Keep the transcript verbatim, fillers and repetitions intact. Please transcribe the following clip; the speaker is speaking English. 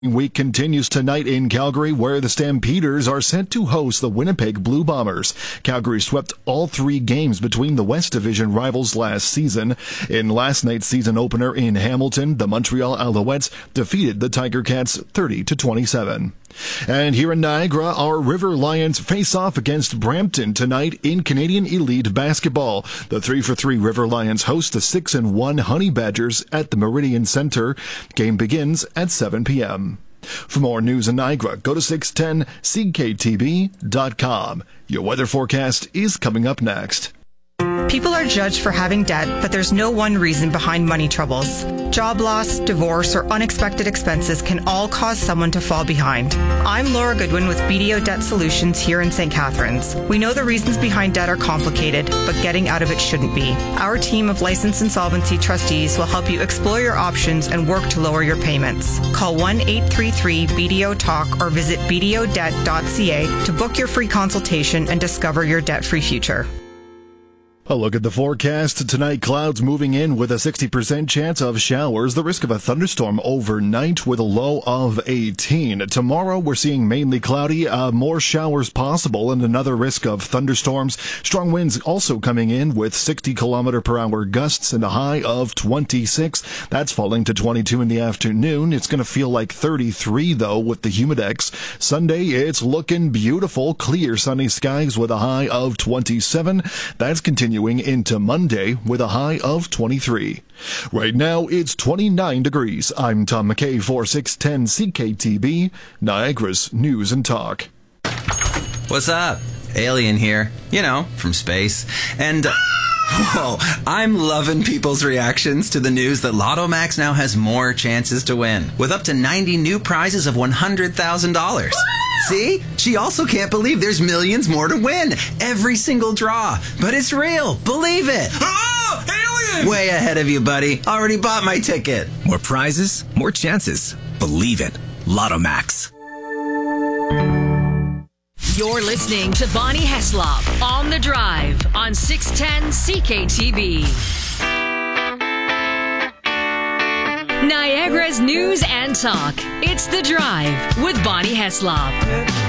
Week continues tonight in Calgary, where the Stampeders are set to host the Winnipeg Blue Bombers. Calgary swept all three games between the West Division rivals last season. In last night's season opener in Hamilton, the Montreal Alouettes defeated the Tiger Cats thirty to twenty-seven. And here in Niagara, our River Lions face off against Brampton tonight in Canadian Elite Basketball. The three for three River Lions host the six and one Honey Badgers at the Meridian Center. Game begins at seven p.m. For more news in Niagara, go to six ten C K T B dot com. Your weather forecast is coming up next. People are judged for having debt, but there's no one reason behind money troubles. Job loss, divorce, or unexpected expenses can all cause someone to fall behind. I'm Laura Goodwin with B D O Debt Solutions here in Saint Catharines. We know the reasons behind debt are complicated, but getting out of it shouldn't be. Our team of licensed insolvency trustees will help you explore your options and work to lower your payments. Call one eight three three B D O talk or visit b d o debt dot c a to book your free consultation and discover your debt-free future. A look at the forecast. Tonight, clouds moving in with a sixty percent chance of showers. The risk of a thunderstorm overnight with a low of eighteen. Tomorrow, we're seeing mainly cloudy, uh, more showers possible, and another risk of thunderstorms. Strong winds also coming in with sixty kilometer per hour gusts and a high of twenty-six. That's falling to twenty-two in the afternoon. It's going to feel like thirty-three, though, with the humidex. Sunday, it's looking beautiful. Clear sunny skies with a high of twenty-seven. That's continuing into Monday with a high of twenty-three. Right now, it's twenty-nine degrees. I'm Tom McKay for six ten C K T B, Niagara's News and Talk. What's up? Alien here. You know, from space. And... Uh, whoa, I'm loving people's reactions to the news that Lotto Max now has more chances to win, with up to ninety new prizes of one hundred thousand dollars. See? She also can't believe there's millions more to win. Every single draw. But it's real. Believe it. Oh, alien! Way ahead of you, buddy. Already bought my ticket. More prizes, more chances. Believe it. Lotto Max. You're listening to Bonnie Heslop on The Drive on six ten C K T B. Niagara's News and Talk. It's The Drive with Bonnie Heslop.